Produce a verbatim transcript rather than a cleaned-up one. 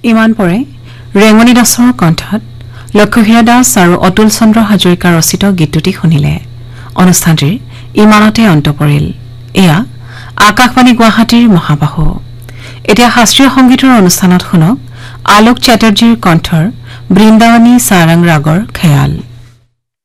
ইমান পৰে ৰেঙনি দাসৰ কণ্ঠত লক্ষ্মীহীৰা দাস আৰু অতুল চন্দ্ৰ হাজৰিকাৰ ৰচিত গীতটি শুনিলে অনুষ্ঠানটিৰ ইমানতে অন্ত পৰিল এয়া আকাশবাণী গুৱাহাটীৰ মহাবাহু এতিয়া শাস্ত্ৰীয় সংগীতৰ অনুষ্ঠানত শুনক আলোক চ্যাটাৰ্জীৰ কণ্ঠৰ বৃন্দাবনী সাৰং ৰাগৰ খেয়াল